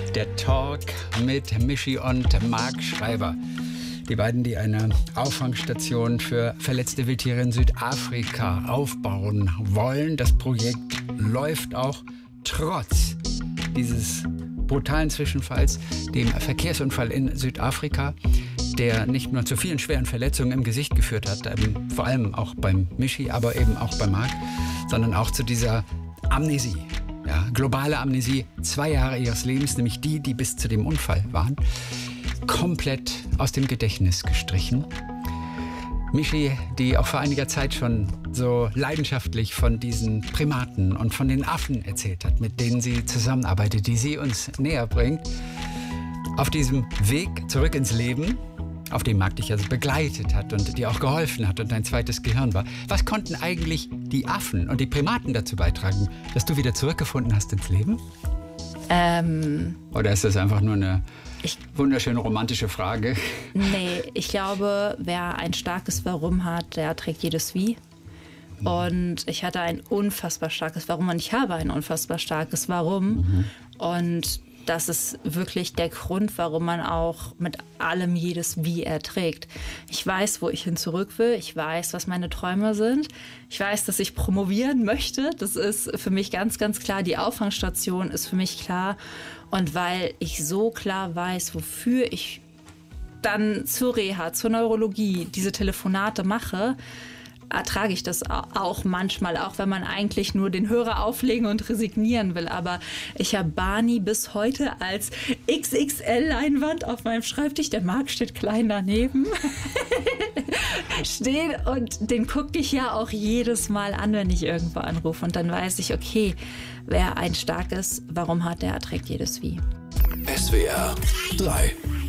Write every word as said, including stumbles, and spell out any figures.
Der Talk mit Michi und Marc Schreiber. Die beiden, die eine Auffangstation für verletzte Wildtiere in Südafrika aufbauen wollen. Das Projekt läuft auch trotz dieses brutalen Zwischenfalls, dem Verkehrsunfall in Südafrika, der nicht nur zu vielen schweren Verletzungen im Gesicht geführt hat, ähm, vor allem auch beim Michi, aber eben auch bei Marc, sondern auch zu dieser Amnesie. Ja, globale Amnesie, zwei Jahre ihres Lebens, nämlich die, die bis zu dem Unfall waren, komplett aus dem Gedächtnis gestrichen. Michi, die auch vor einiger Zeit schon so leidenschaftlich von diesen Primaten und von den Affen erzählt hat, mit denen sie zusammenarbeitet, die sie uns näher bringt. Auf diesem Weg zurück ins Leben, auf dem Marc dich also begleitet hat und dir auch geholfen hat und dein zweites Gehirn war. Was konnten eigentlich die Affen und die Primaten dazu beitragen, dass du wieder zurückgefunden hast ins Leben? Ähm, Oder ist das einfach nur eine ich, wunderschöne romantische Frage? Nee, ich glaube, wer ein starkes Warum hat, der trägt jedes Wie. Und ich hatte ein unfassbar starkes Warum und ich habe ein unfassbar starkes Warum. Mhm. Und das ist wirklich der Grund, warum man auch mit allem jedes Wie erträgt. Ich weiß, wo ich hin zurück will. Ich weiß, was meine Träume sind. Ich weiß, dass ich promovieren möchte. Das ist für mich ganz, ganz klar. Die Auffangstation ist für mich klar. Und weil ich so klar weiß, wofür ich dann zur Reha, zur Neurologie diese Telefonate mache, ertrage ich das auch manchmal, auch wenn man eigentlich nur den Hörer auflegen und resignieren will. Aber ich habe Barney bis heute als X X L-Leinwand auf meinem Schreibtisch. Der Marc steht klein daneben. Stehen und den gucke ich ja auch jedes Mal an, wenn ich irgendwo anrufe. Und dann weiß ich, okay, wer ein starkes Warum hat, der erträgt jedes Wie. S W R drei